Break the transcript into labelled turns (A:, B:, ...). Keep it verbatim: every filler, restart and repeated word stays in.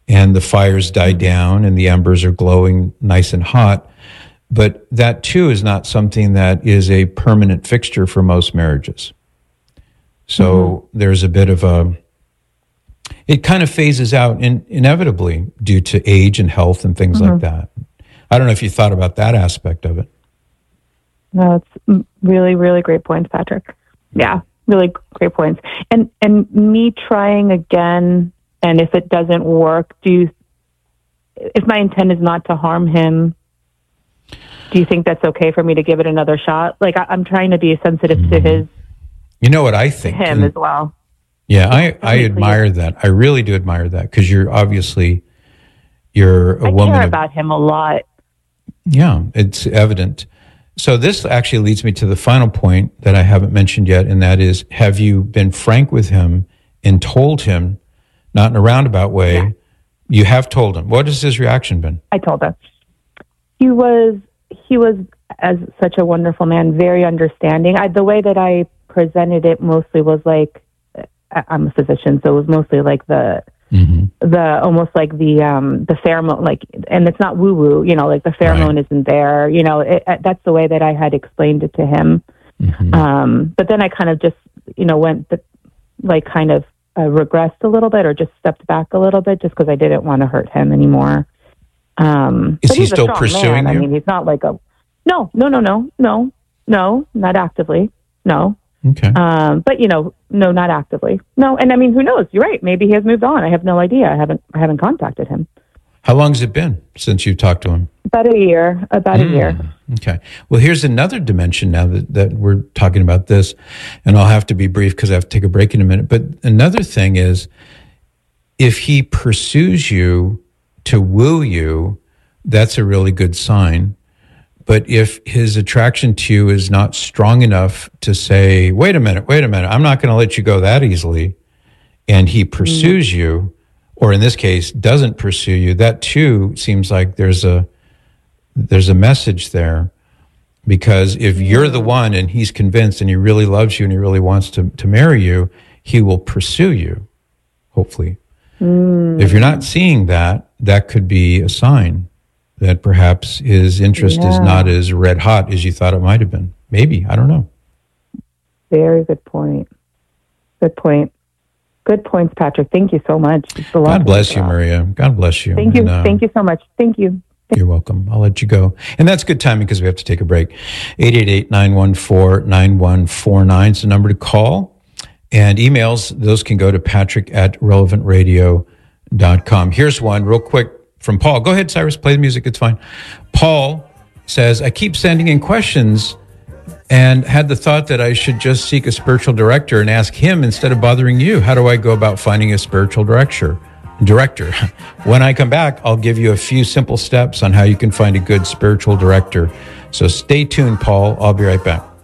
A: and the fires die down and the embers are glowing nice and hot. But that too is not something that is a permanent fixture for most marriages. So mm-hmm. there's a bit of a, it kind of phases out in, inevitably due to age and health and things mm-hmm. like that. I don't know if you thought about that aspect of it.
B: No, it's really, really great points, Patrick. Yeah, really great points. And and me trying again, and if it doesn't work, do you, if my intent is not to harm him, do you think that's okay for me to give it another shot? Like I, I'm trying to be sensitive mm-hmm. to his,
A: you know what I think,
B: him
A: and,
B: as well.
A: Yeah, I, I admire that. I really do admire that because you're obviously you're a
B: I
A: woman. I care
B: of, about him a lot.
A: Yeah, it's evident. So this actually leads me to the final point that I haven't mentioned yet, and that is: have you been frank with him and told him, not in a roundabout way? Yeah. You have told him. What has his reaction been?
B: I told him. He was he was as such a wonderful man, very understanding. I, the way that I presented it mostly was like, I'm a physician, so it was mostly like the, mm-hmm. the almost like the um, the pheromone, like, and it's not woo woo, you know, like the pheromone right. isn't there, you know. It, it, that's the way that I had explained it to him. Mm-hmm. Um, but then I kind of just, you know, went the, like kind of uh, regressed a little bit, or just stepped back a little bit, just because I didn't want to hurt him anymore. Um,
A: Is he still pursuing
B: man.
A: you?
B: I mean, he's not like a no, no, no, no, no, no, not actively, no.
A: Okay.
B: Um, but you know, no, not actively. No, and I mean, who knows? You're right. Maybe he has moved on. I have no idea. I haven't, I haven't contacted him.
A: How long has it been since you've talked to him?
B: About a year. About mm, a year.
A: Okay. Well, here's another dimension now that, that we're talking about this, and I'll have to be brief because I have to take a break in a minute. But another thing is, if he pursues you to woo you, that's a really good sign. But if his attraction to you is not strong enough to say, wait a minute, wait a minute, I'm not going to let you go that easily, and he pursues mm. you, or in this case, doesn't pursue you, that too seems like there's a there's a message there. Because if you're the one and he's convinced and he really loves you and he really wants to, to marry you, he will pursue you, hopefully. Mm. If you're not seeing that, that could be a sign that perhaps his interest yeah. is not as red hot as you thought it might have been. Maybe, I don't know.
B: Very good point. Good point. Good points, Patrick. Thank you so much.
A: God bless you, Maria. God bless you.
B: Thank you. And, uh, Thank you so much. Thank you.
A: You're welcome. I'll let you go. And that's good timing because we have to take a break. eight eight eight, nine one four, nine one four nine is the number to call. And emails, those can go to patrick at relevant radio dot com. Here's one real quick from Paul. Go ahead, Cyrus, play the music. It's fine. Paul says, I keep sending in questions and had the thought that I should just seek a spiritual director and ask him instead of bothering you. How do I go about finding a spiritual director? Director. When I come back, I'll give you a few simple steps on how you can find a good spiritual director. So stay tuned, Paul. I'll be right back.